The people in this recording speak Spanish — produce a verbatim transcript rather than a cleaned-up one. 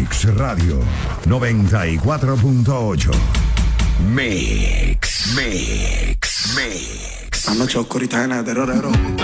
Mix Radio noventa y cuatro punto ocho. Mix, Mix, Mix. Anoche oscuridad en el terror.